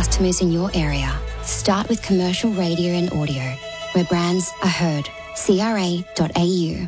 customers in your area, start with commercial radio and audio, where brands are heard. CRA.au.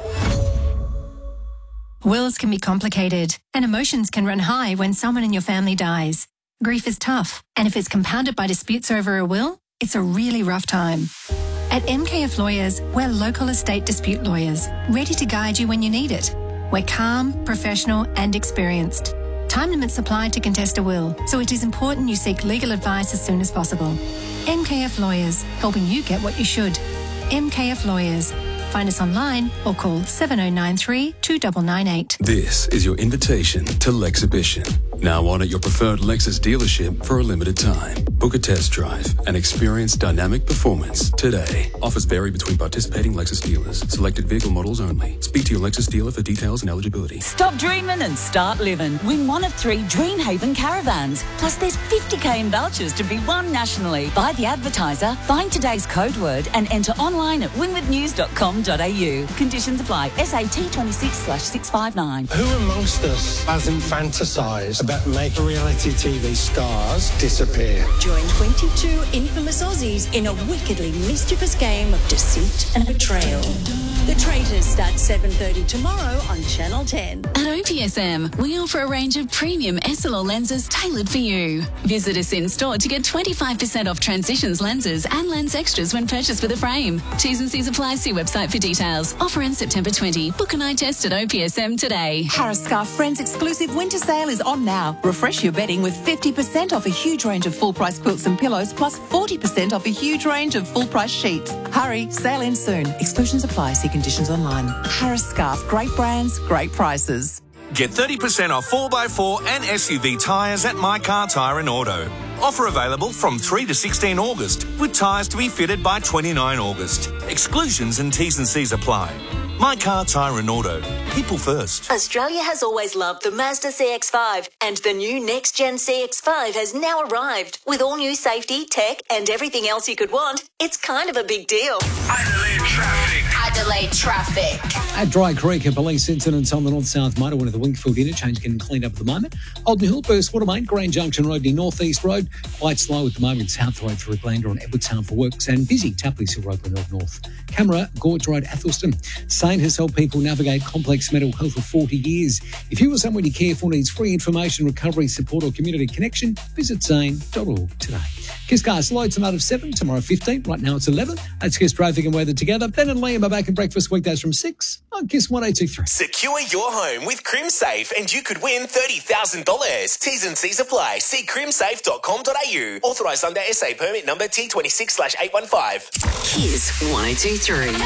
Wills can be complicated, and emotions can run high when someone in your family dies. Grief is tough, and if it's compounded by disputes over a will, it's a really rough time. At MKF Lawyers, we're local estate dispute lawyers, ready to guide you when you need it. We're calm, professional, and experienced. Time limits apply to contest a will, so it is important you seek legal advice as soon as possible. MKF Lawyers, helping you get what you should. MKF Lawyers. Find us online or call 7093 2998. This is your invitation to Lexhibition. Now on at your preferred Lexus dealership for a limited time. Book a test drive and experience dynamic performance today. Offers vary between participating Lexus dealers. Selected vehicle models only. Speak to your Lexus dealer for details and eligibility. Stop dreaming and start living. Win one of 3 Dreamhaven caravans. Plus there's 50k in vouchers to be won nationally. Buy the advertiser, find today's code word and enter online at winwithnews.com.au. Conditions apply. SAT 26/659. Who amongst us hasn't fantasised about making reality TV stars disappear? Join 22 infamous Aussies in a wickedly mischievous game of deceit and betrayal. The Traitors starts 7:30 tomorrow on Channel 10. At OPSM, we offer a range of premium SLR lenses tailored for you. Visit us in store to get 25% off Transitions lenses and lens extras when purchased with a frame. T's and C's apply. See website for details. Offer ends September 20. Book an eye test at OPSM today. Harris Scarf Friends exclusive winter sale is on now. Refresh your bedding with 50% off a huge range of full-price quilts and pillows, plus 40% off a huge range of full-price sheets. Hurry, sale ends soon. Exclusions apply. See conditions online. Harris Scarf, great brands, great prices. Get 30% off 4x4 and SUV tyres at My Car Tyre and Auto. Offer available from 3 to 16 August, with tyres to be fitted by 29 August. Exclusions and T's and C's apply. My Car Tyre and Auto. People first. Australia has always loved the Mazda CX-5, and the new next-gen CX-5 has now arrived. With all new safety, tech, and everything else you could want, it's kind of a big deal. Adelaide traffic. At Dry Creek, a police incident on the north-south motorway of the Wingfield interchange getting cleaned up at the moment. Alden Hill, Burst Watermain, Grand Junction Road near North East Road. Quite slow at the moment, South Road through Glander on Edwardstown for works, and busy Tapley's Hill Road North. Camera, Gorge Road, Athelston. Sane has helped people navigate complex mental health for 40 years. If you or someone you care for needs free information, recovery support or community connection, visit sane.org today. Kiss Cars slow tonight of 7, tomorrow 15. Right now it's 11. That's Kiss Traffic and Weather together. Ben and Liam are back in breakfast weekdays from 6 on Kiss 1823. Secure your home with CrimSafe and you could win $30,000. T's and C's apply. See crimsafe.com.au. Authorised under SA permit number T26/815. Kiss 1023.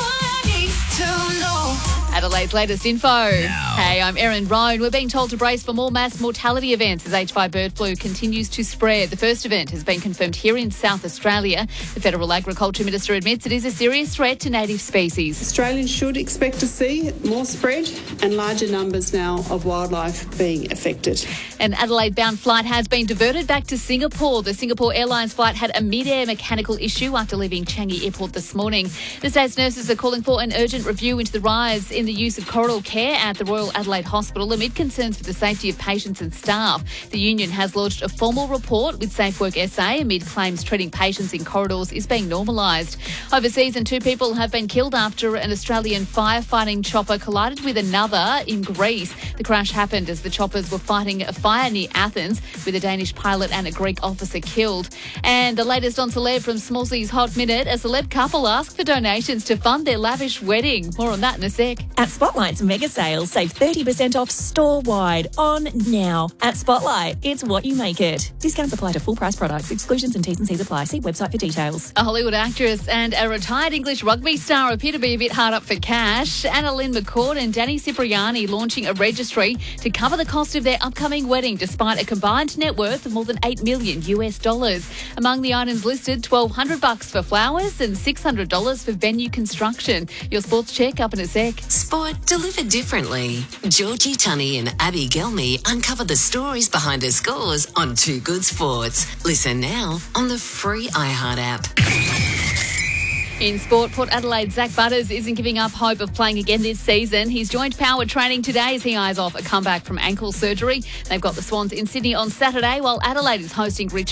Adelaide's latest info. Hey, I'm Erin Roan. We're being told to brace for more mass mortality events as H5 bird flu continues to spread. The first event has been confirmed here in South Australia. The Federal Agriculture Minister admits it is a serious threat to native species. Australians should expect to see more spread and larger numbers now of wildlife being affected. An Adelaide-bound flight has been diverted back to Singapore. The Singapore Airlines flight had a mid-air mechanical issue after leaving Changi Airport this morning. The state's nurses are calling for an urgent review into the rise in the use of corridor care at the Royal Adelaide Hospital amid concerns for the safety of patients and staff. The union has lodged a formal report with SafeWork SA amid claims treating patients in corridors is being normalised. Overseas, and 2 people have been killed after an Australian firefighting chopper collided with another in Greece. The crash happened as the choppers were fighting a fire near Athens, with a Danish pilot and a Greek officer killed. And the latest on celeb from Smallsy's Hot Minute, a celeb couple asked for donations to fund their lavish wedding. More on that in a sec. At Spotlight's mega sale, save 30% off store-wide on now. At Spotlight, it's what you make it. Discounts apply to full price products. Exclusions and T's and C's apply. See website for details. A Hollywood actress and a retired English rugby star appear to be a bit hard up for cash. Anna Lynn McCord and Danny Cipriani launching a registry to cover the cost of their upcoming wedding, despite a combined net worth of more than $8 million US. Among the items listed, $1,200 for flowers and $600 for venue construction. Your sports check up in a sec. Sport delivered differently. Georgie Tunney and Abby Gelmy uncover the stories behind her scores on Too Good Sports. Listen now on the free iHeart app. In sport, Port Adelaide's Zach Butters isn't giving up hope of playing again this season. He's joined Power Training today as he eyes off a comeback from ankle surgery. They've got the Swans in Sydney on Saturday, while Adelaide is hosting Richmond